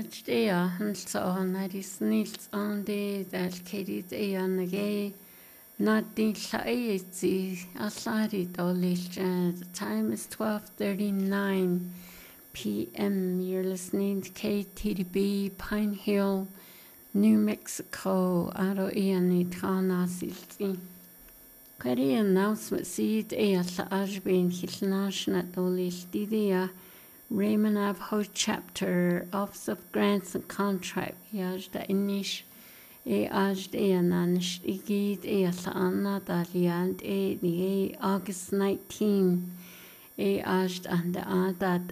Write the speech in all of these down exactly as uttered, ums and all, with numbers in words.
Ajtea hansa nadis nils on the that Katie day on the gay not the laity aslari dolish. The time is twelve thirty nine p m. You're listening to K T D B Pine Hill, New Mexico. Aro iani trana silti. Kari announcement seed ea sa ajbin hilnashna dolish didia. Raymond Navajo Chapter, Office of Grants and Contract, Yajda Inish, E Ajd E Ananish, Igid E Asana Daliand E Ni August nineteenth, E Ajd and Adat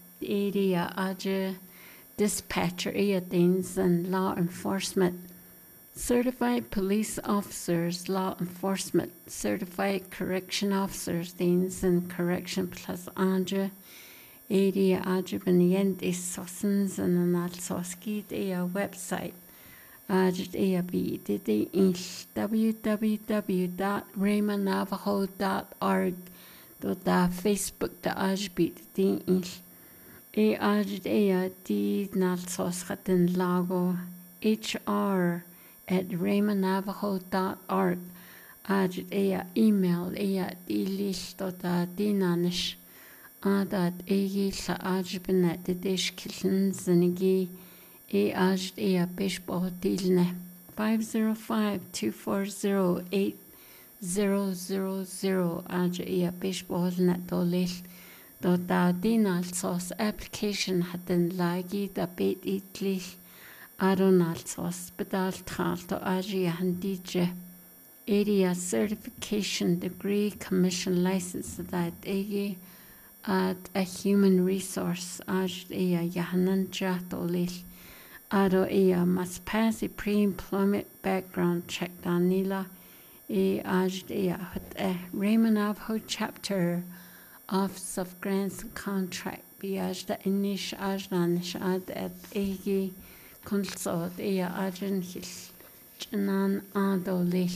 Area Aja Dispatcher E Things and Law Enforcement. Certified Police Officers, Law Enforcement, Certified Correction Officers, Things and Correction Plus Anja. Area Ajabaniend is Sossens and an Alsoskid a website. Ajit ea be did in w w w dot raymond navajo dot org dot Facebook the Ajbit the inch. E Ajit ea di Nalsoskaten Lago H R at raymond navajo dot org. Ajit ea email ea dilish dot dinanish. Adat egi sa ajbenet de dish killen zinigi e ajd ea bishbol dilne five zero five two four zero eight zero zero zero aj ea bishbol net dolil do da dinal sos application hatten lagi da bet itlich aronal sos bedal tal to aji handije area certification degree commission license that egi at a human resource aj ea yahanan jatolil aro ea must pass a pre-employment background check danila e aj ea hut a Raymond Navajo Chapter Office of Grants and Contract biaj da inish ajnan shad at egi consult ea ajan hil janan adolil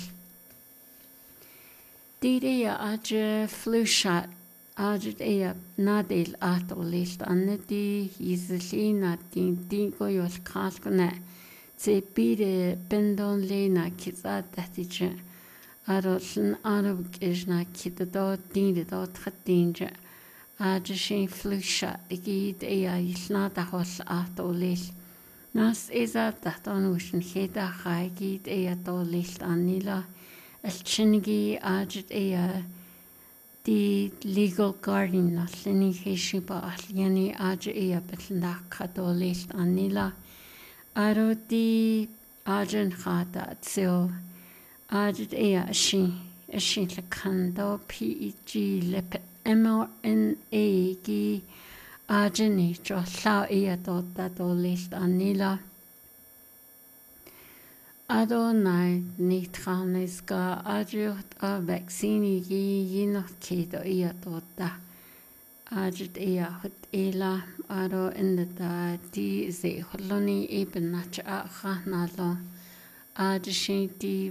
didea aja flu shot Ajit ea nadil atolist aneti islina tin tinko yos kalkone se pide pendon lena kizat datije arosn arab kishna kitado tin do thatinja ajishin flusha digid ea isna dahos atolist nas eza datonushin heda haigid ea tolist anila elchinigi ajit ea the legal guardian of Lini Heshiba Yani Aja Ea Betna Katolist Anila Aro di Ajan Hata Tsil Ajit Ea Shi Shin Lakando P E G Lepet M R N A G Ajani Josla Ea Dota Dolist Anila Adonai nitraneska ajut a vaccini yi yinot kedo ia tota ajut ia hut ela aro inda di ze holoni eben nach a khanalo ajshin di